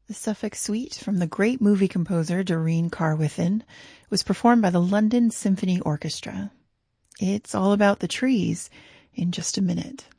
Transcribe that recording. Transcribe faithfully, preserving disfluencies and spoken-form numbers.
The Suffolk Suite from the great movie composer Doreen Carwithin was performed by the London Symphony Orchestra. It's all about the trees in just a minute.